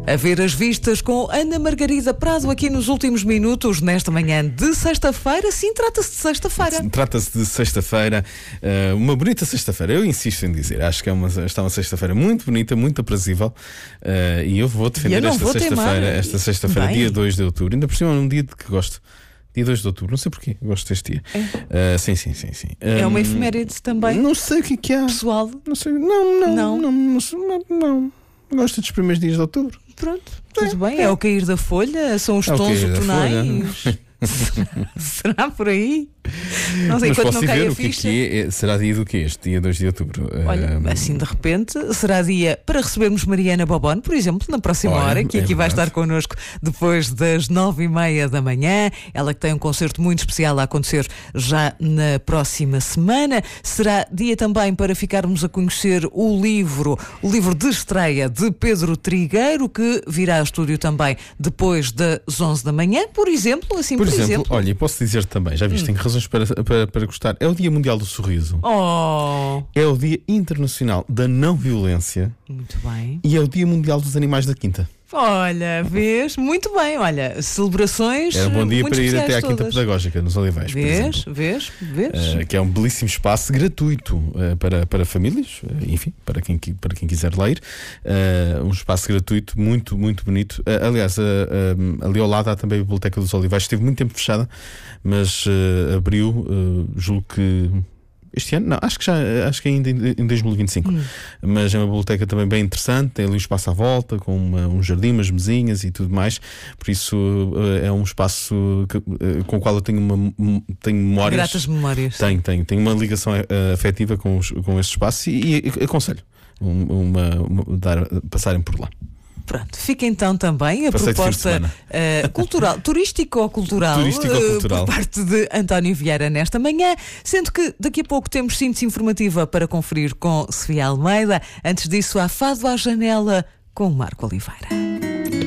A ver as vistas com Ana Margarida Prado aqui nos últimos minutos, nesta manhã de sexta-feira. Sim, trata-se de sexta-feira. Trata-se de sexta-feira, uma bonita sexta-feira. Eu insisto em dizer, acho que está uma sexta-feira muito bonita, muito aprazível, e eu vou defender esta sexta-feira, dia 2 de outubro. Ainda por cima é um dia de que gosto. Dia 2 de outubro, não sei porquê, gosto deste dia. Sim. É uma efeméride também. Não sei o que é. Pessoal? Não sei. Não. Gosto dos primeiros dias de outubro. Pronto, tudo bem. É o cair da folha, são os tons outonais. Será por aí? Não sei, mas enquanto posso não cai ver a o que ficha. é. Será dia do quê? Este dia 2 de outubro? Olha, assim de repente será dia para recebermos Mariana Bobone, por exemplo, na próxima hora, que aqui vai estar connosco depois das 9h30 da manhã. Ela que tem um concerto muito especial a acontecer já na próxima semana. Será dia também para ficarmos a conhecer o livro de estreia de Pedro Trigueiro, que virá ao estúdio também depois das 11 da manhã, por exemplo. Por exemplo, olha, e posso dizer também, já viste, tenho razões para gostar. É o Dia Mundial do Sorriso. É o Dia Internacional da Não Violência. Muito bem. E é o Dia Mundial dos Animais da Quinta. Olha, vês? Muito bem, olha, celebrações. É um bom dia muito para ir até à todas. Quinta Pedagógica, nos Olivais, por exemplo. Vês? Que é um belíssimo espaço gratuito para famílias, enfim, para quem quiser ler. Um espaço gratuito muito, muito bonito. Aliás, ali ao lado há também a Biblioteca dos Olivais. Esteve muito tempo fechada, mas abriu, julgo que este ano, não, acho que ainda em 2025. Mas é uma biblioteca também bem interessante, tem ali um espaço à volta, com um jardim, umas mesinhas e tudo mais. Por isso é um espaço com o qual eu tenho memórias. Gratas memórias. Tenho uma ligação afetiva com esse espaço e aconselho passarem por lá. Pronto, fica então também a proposta cultural, turístico-cultural por parte de António Vieira nesta manhã, sendo que daqui a pouco temos síntese informativa para conferir com Sofia Almeida. Antes disso, há Fado à Janela com o Marco Oliveira.